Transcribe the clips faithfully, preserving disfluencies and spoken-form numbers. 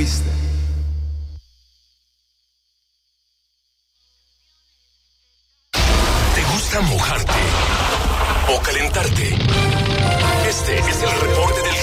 fuiste. ¿Te gusta mojarte o calentarte? Este es el reporte del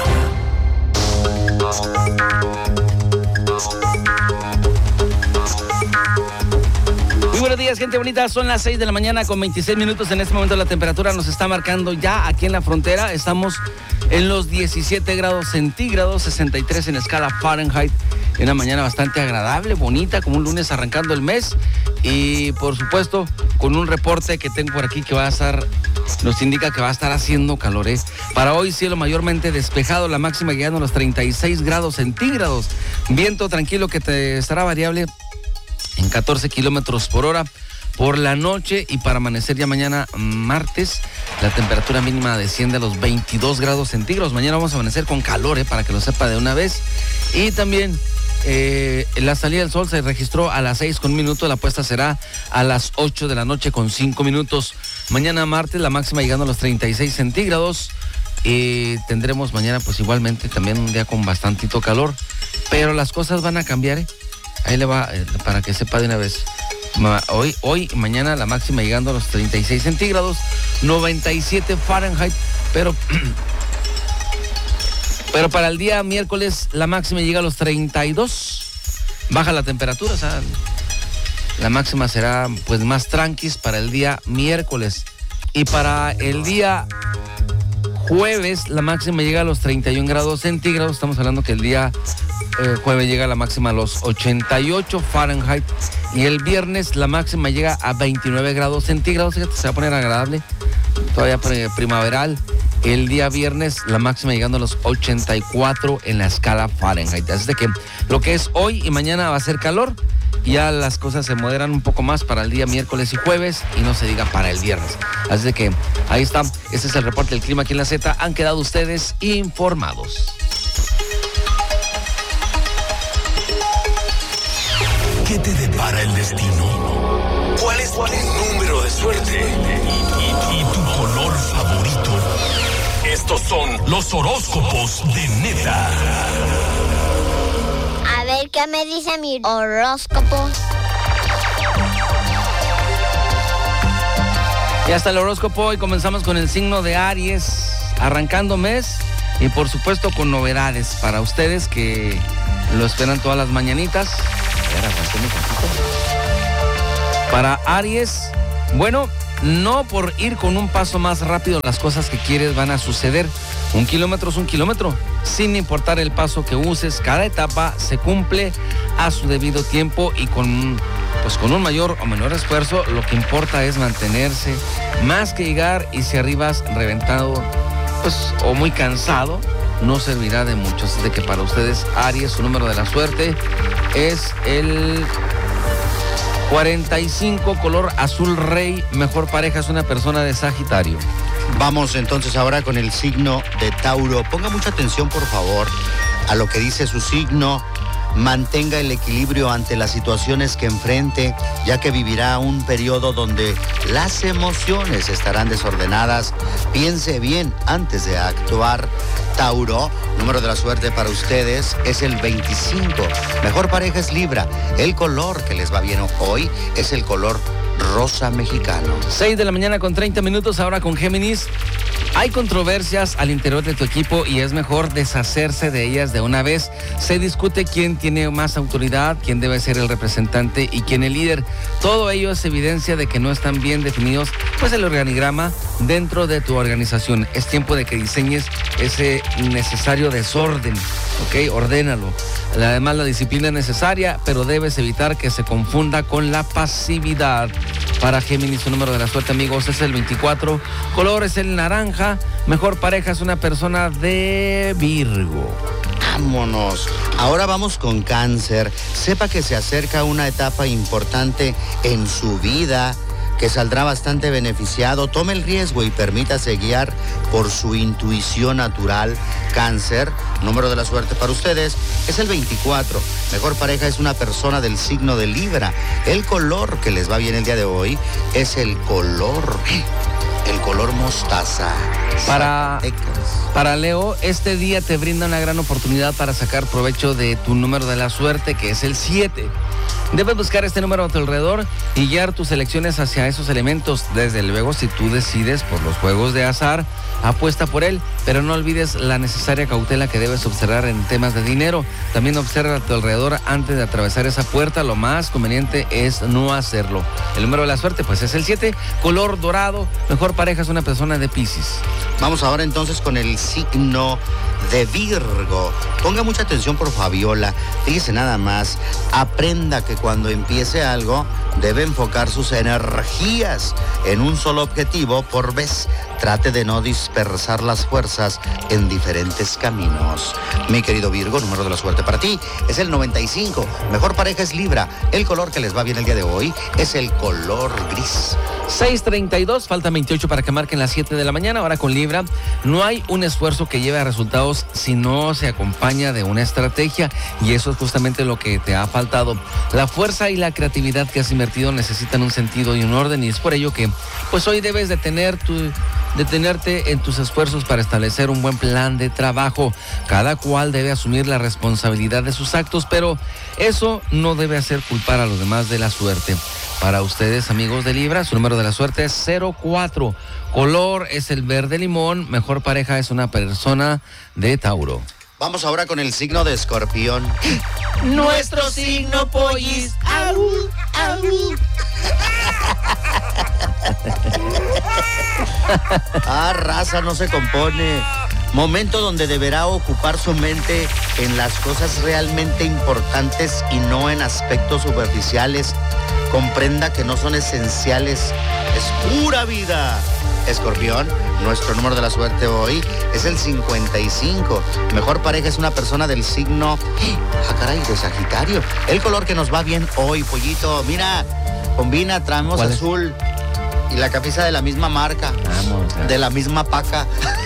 Muy buenos días, gente bonita. Son las seis de la mañana con veintiséis minutos. En este momento la temperatura nos está marcando ya aquí en la frontera. Estamos en los diecisiete grados centígrados, sesenta y tres en escala Fahrenheit. Una mañana bastante agradable, bonita, como un lunes arrancando el mes. Y por supuesto, con un reporte que tengo por aquí que va a estar, nos indica que va a estar haciendo calor, ¿eh? Para hoy, cielo mayormente despejado, la máxima llegando a los treinta y seis grados centígrados. Viento tranquilo que te estará variable en catorce kilómetros por hora por la noche, y para amanecer ya mañana martes la temperatura mínima desciende a los veintidós grados centígrados. Mañana vamos a amanecer con calor, eh, para que lo sepa de una vez. Y también eh, la salida del sol se registró a las seis con un minuto, la puesta será a las ocho de la noche con cinco minutos. Mañana martes la máxima llegando a los treinta y seis centígrados. Y tendremos mañana pues igualmente también un día con bastantito calor, pero las cosas van a cambiar, ¿eh? Ahí le va, eh, para que sepa de una vez. Ma, hoy, hoy y mañana la máxima llegando a los treinta y seis centígrados, noventa y siete Fahrenheit, pero, pero para el día miércoles la máxima llega a los treinta y dos. Baja la temperatura, o sea, la máxima será pues más tranquis para el día miércoles. Y para el día jueves la máxima llega a los treinta y un grados centígrados. Estamos hablando que el día eh, jueves llega la máxima a los ochenta y ocho Fahrenheit. Y el viernes la máxima llega a veintinueve grados centígrados. Fíjate, se va a poner agradable, todavía primaveral. El día viernes la máxima llegando a los ochenta y cuatro en la escala Fahrenheit. Así de que lo que es hoy y mañana va a ser calor. Ya las cosas se moderan un poco más para el día miércoles y jueves, y no se diga para el viernes. Así de que ahí está, este es el reporte del clima aquí en la Z. Han quedado ustedes informados. ¿Qué te depara el destino? ¿Cuál es tu número de suerte? ¿Y, y, y tu color favorito? Estos son los horóscopos de Neta. A ver qué me dice mi horóscopo. Ya está el horóscopo y comenzamos con el signo de Aries, arrancando mes y por supuesto con novedades para ustedes que lo esperan todas las mañanitas. Para Aries, bueno, no por ir con un paso más rápido las cosas que quieres van a suceder. Un kilómetro es un kilómetro, sin importar el paso que uses. Cada etapa se cumple a su debido tiempo y con, pues con un mayor o menor esfuerzo. Lo que importa es mantenerse, más que llegar y si arribas reventado, pues o muy cansado, no servirá de mucho. Así de que para ustedes, Aries, su número de la suerte es el cuarenta y cinco, color azul rey. Mejor pareja es una persona de Sagitario. Vamos entonces ahora con el signo de Tauro. Ponga mucha atención, por favor, a lo que dice su signo. Mantenga el equilibrio ante las situaciones que enfrente, ya que vivirá un periodo donde las emociones estarán desordenadas. Piense bien antes de actuar. Tauro, número de la suerte para ustedes es el veinticinco. Mejor pareja es Libra. El color que les va bien hoy es el color rosa mexicano. seis de la mañana con treinta minutos, ahora con Géminis. Hay controversias al interior de tu equipo y es mejor deshacerse de ellas de una vez. Se discute quién tiene más autoridad, quién debe ser el representante y quién el líder. Todo ello es evidencia de que no están bien definidos pues el organigrama dentro de tu organización. Es tiempo de que diseñes ese necesario desorden, ¿ok? Ordénalo. Además, la disciplina es necesaria, pero debes evitar que se confunda con la pasividad. Para Géminis, su número de la suerte, amigos, es el veinticuatro. Color es el naranja. Mejor pareja es una persona de Virgo. Vámonos. Ahora vamos con Cáncer. Sepa que se acerca una etapa importante en su vida, que saldrá bastante beneficiado. Tome el riesgo y permítase guiar por su intuición natural. Cáncer, número de la suerte para ustedes es el veinticuatro. Mejor pareja es una persona del signo de Libra. El color que les va bien el día de hoy es el color el color mostaza. Para, Zacatecas. para Leo, este día te brinda una gran oportunidad para sacar provecho de tu número de la suerte, que es el siete. Debes buscar este número a tu alrededor y guiar tus elecciones hacia esos elementos. Desde luego, si tú decides por los juegos de azar, apuesta por él, pero no olvides la necesaria cautela que debes observar en temas de dinero. También observa a tu alrededor antes de atravesar esa puerta. Lo más conveniente es no hacerlo. El número de la suerte, pues, es el siete, color dorado. Mejor pareja es una persona de Piscis. Vamos ahora entonces con el signo de Virgo. Ponga mucha atención por Fabiola. Fíjese nada más, aprenda que cuando empiece algo debe enfocar sus energías en un solo objetivo por vez. Trate de no dispersar las fuerzas en diferentes caminos. Mi querido Virgo, número de la suerte para ti es el noventa y cinco. Mejor pareja es Libra. El color que les va bien el día de hoy es el color gris. seis treinta y dos, falta veintiocho para que marquen las siete de la mañana. Ahora con Libra, no hay un esfuerzo que lleve a resultados si no se acompaña de una estrategia, y eso es justamente lo que te ha faltado. La fuerza y la creatividad que has invertido necesitan un sentido y un orden, y es por ello que pues hoy debes de tener tu... detenerte en tus esfuerzos para establecer un buen plan de trabajo. Cada cual debe asumir la responsabilidad de sus actos, pero eso no debe hacer culpar a los demás de la suerte. Para ustedes, amigos de Libra, su número de la suerte es cero cuatro. Color es el verde limón. Mejor pareja es una persona de Tauro. Vamos ahora con el signo de Escorpión. Nuestro signo, pollis. ¡Au! ¡Au! Ah, raza, no se compone. Momento donde deberá ocupar su mente en las cosas realmente importantes y no en aspectos superficiales. Comprenda que no son esenciales, es pura vida. Escorpión, nuestro número de la suerte hoy es el cincuenta y cinco. Mejor pareja es una persona del signo, ah, caray, de Sagitario. El color que nos va bien hoy, pollito, mira, combina, traemos azul y la camisa de la misma marca. Vamos, ¿eh? De la misma paca.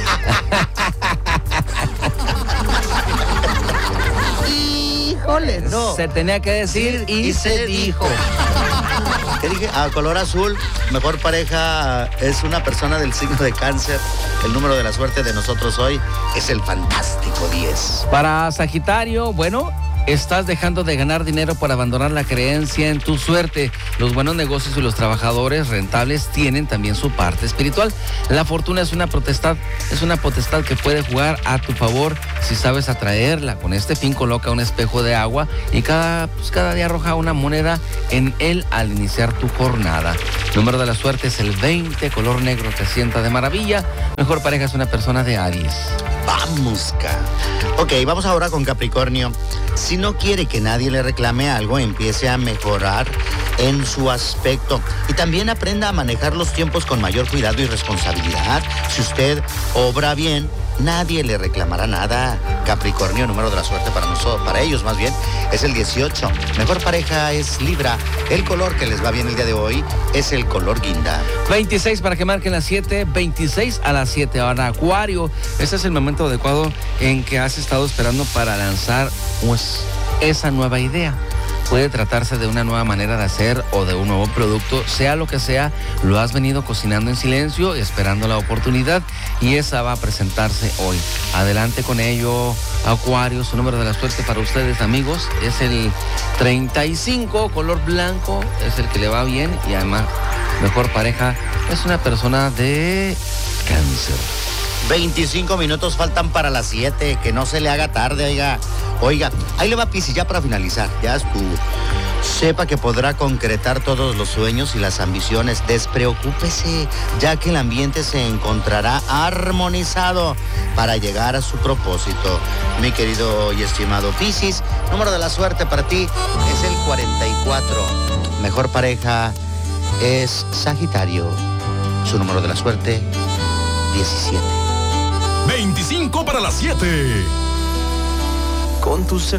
Híjole, no. Se tenía que decir y, y se dijo. ¿Qué dije? Ah, color azul, mejor pareja es una persona del signo de Cáncer. El número de la suerte de nosotros hoy es el fantástico diez. Para Sagitario, bueno, estás dejando de ganar dinero por abandonar la creencia en tu suerte. Los buenos negocios y los trabajadores rentables tienen también su parte espiritual. La fortuna es una potestad, es una potestad que puede jugar a tu favor si sabes atraerla. Con este fin, coloca un espejo de agua y cada, pues, cada día arroja una moneda en él al iniciar tu jornada. Número de la suerte es el veinte, color negro te sienta de maravilla. Mejor pareja es una persona de Aries. Vamos, ca. Ok, vamos ahora con Capricornio. Si no quiere que nadie le reclame algo, empiece a mejorar en su aspecto y también aprenda a manejar los tiempos con mayor cuidado y responsabilidad. Si usted obra bien, nadie le reclamará nada. Capricornio, número de la suerte para nosotros, para ellos más bien, es el dieciocho. Mejor pareja es Libra. El color que les va bien el día de hoy es el color guinda. veintiséis para que marquen las siete, veintiséis a las siete. Ahora, Acuario, este es el momento adecuado en que has estado esperando para lanzar pues, esa nueva idea. Puede tratarse de una nueva manera de hacer o de un nuevo producto, sea lo que sea, lo has venido cocinando en silencio, esperando la oportunidad, y esa va a presentarse hoy. Adelante con ello, Acuario. Su número de la suerte para ustedes, amigos, es el treinta y cinco, color blanco, es el que le va bien, y además, mejor pareja es una persona de Cáncer. veinticinco minutos faltan para las siete, que no se le haga tarde, oiga. Oiga, ahí le va Piscis, ya para finalizar, ya estuvo. Sepa que podrá concretar todos los sueños y las ambiciones. Despreocúpese, ya que el ambiente se encontrará armonizado para llegar a su propósito. Mi querido y estimado Piscis, número de la suerte para ti es el cuarenta y cuatro. Mejor pareja es Sagitario. Su número de la suerte, diecisiete. veinticinco para las siete. Con tus